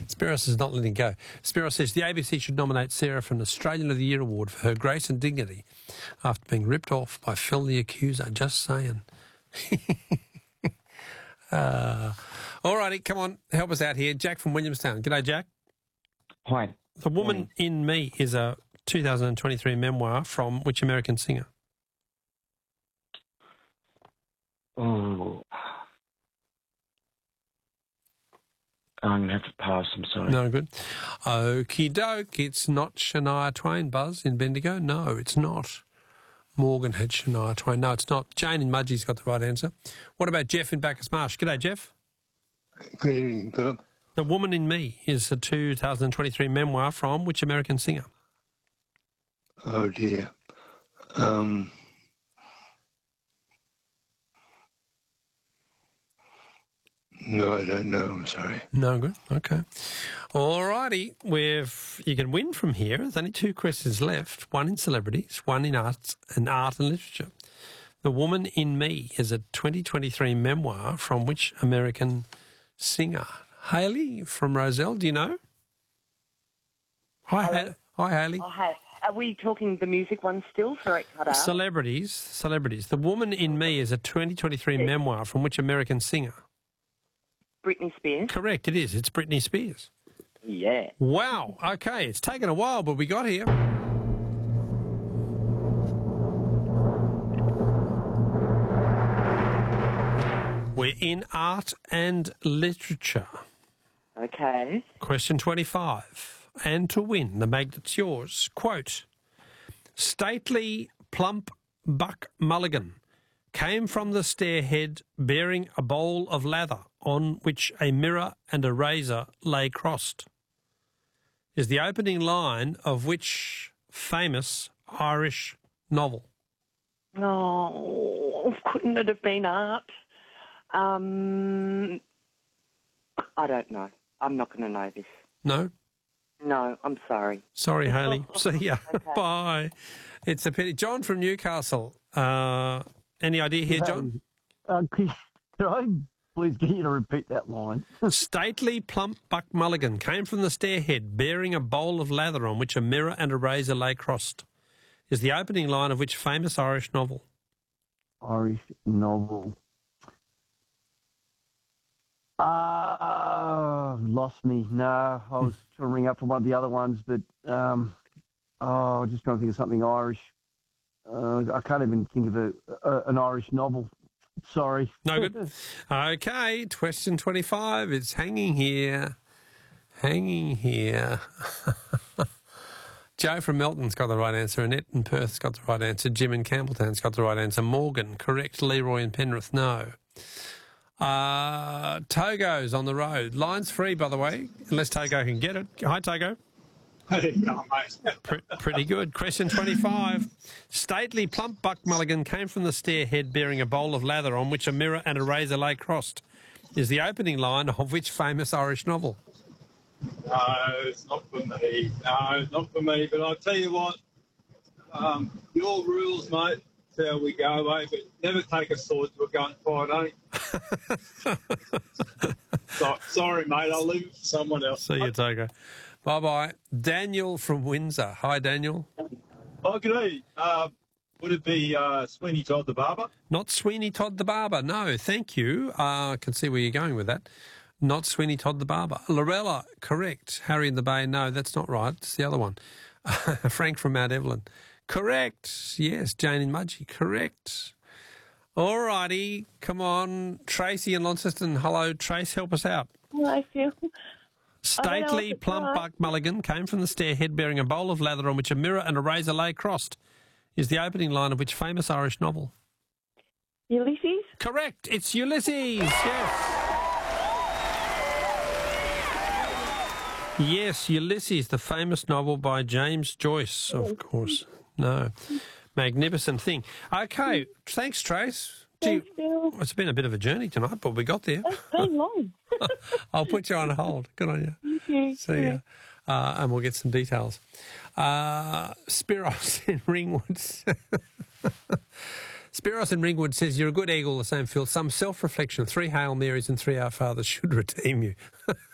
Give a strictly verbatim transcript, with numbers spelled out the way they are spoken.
Spiros is not letting go. Spiros says the A B C should nominate Sarah for an Australian of the Year award for her grace and dignity after being ripped off by Phil the Accuser. Just saying. uh, all righty, come on, help us out here. Jack from Williamstown. G'day, Jack. Hi. The Woman in Me is a two thousand twenty-three memoir from which American singer? Oh, I'm going to have to pass, I'm sorry. No good. Okie doke, it's not Shania Twain, Buzz, in Bendigo. No, it's not. Morgan had Shania Twain. No, it's not. Jane in Mudgee's got the right answer. What about Jeff in Bacchus Marsh? G'day, Jeff. Good evening, Philip. The Woman in Me is a two thousand twenty-three memoir from which American singer? Oh, dear. Um... No, I don't know. I'm sorry. No good. Okay. All righty. We've you can win from here. There's only two questions left. One in celebrities, one in arts and art and literature. The Woman in Me is a twenty twenty-three memoir from which American singer? Haley from Roselle. Do you know? Hi, ha- hi, Haley. Oh, hi. Are we talking the music one still? Sorry, it cut out. Celebrities. Celebrities. The Woman in Me is a twenty twenty-three memoir from which American singer? Britney Spears. Correct, it is. It's Britney Spears. Yeah. Wow. Okay, it's taken a while, but we got here. We're in art and literature. Okay. Question twenty-five. And to win, the magnet's yours. Quote, stately, plump Buck Mulligan came from the stairhead bearing a bowl of lather on which a mirror and a razor lay crossed, is the opening line of which famous Irish novel? Oh, couldn't it have been art? Um, I don't know. I'm not going to know this. No? No, I'm sorry. Sorry, Hayley. See ya. Okay. Bye. It's a pity. John from Newcastle. Uh, any idea here, John? Uh, could, could I please get you to repeat that line? Stately, plump Buck Mulligan came from the stairhead bearing a bowl of lather on which a mirror and a razor lay crossed, is the opening line of which famous Irish novel? Irish novel. Ah, uh, lost me. No, I was trying to ring up for one of the other ones, but um, oh, just trying to think of something Irish. Uh, I can't even think of a, a, an Irish novel. Sorry. No good. Okay, question twenty-five. It's hanging here. Hanging here. Joe from Melton's got the right answer. Annette in Perth's got the right answer. Jim in Campbelltown's got the right answer. Morgan, correct. Leroy in Penrith, no. Uh, Togo's on the road. Line's free, by the way, unless Togo can get it. Hi, Togo. Hey, no, mate. Pre- pretty good. Question twenty-five. Stately, plump Buck Mulligan came from the stairhead bearing a bowl of lather on which a mirror and a razor lay crossed, is the opening line of which famous Irish novel? No, it's not for me. No, not for me. But I'll tell you what, um, your rules, mate, that's how we go, mate. But never take a sword to a gunfight, eh? so, sorry, mate. I'll leave it for someone else. See you, Togo. Bye-bye. Daniel from Windsor. Hi, Daniel. Oh, good day. Uh, would it be uh, Sweeney Todd the Barber? Not Sweeney Todd the Barber. No, thank you. Uh, I can see where you're going with that. Not Sweeney Todd the Barber. Lorella, correct. Harry in the Bay, no, that's not right. It's the other one. Frank from Mount Evelyn. Correct. Yes, Jane in Mudgee. Correct. All righty. Come on. Tracy in Launceston. Hello, Trace. Help us out. Hello, Phil. Stately, plump Buck Mulligan came from the stairhead bearing a bowl of lather on which a mirror and a razor lay crossed, is the opening line of which famous Irish novel? Ulysses? Correct. It's Ulysses. Yes. Yes, Ulysses, the famous novel by James Joyce, of course. No. Magnificent thing. Okay. Thanks, Trace. Thanks, you, Phil. It's been a bit of a journey tonight, but we got there. It's been long. I'll put you on hold. Good on you. Thank you. See ya. Uh, and we'll get some details. Uh, Spiros in Ringwood. Spiros in Ringwood says, you're a good egg all the same, Phil. Some self-reflection, three Hail Marys and three Our Fathers should redeem you.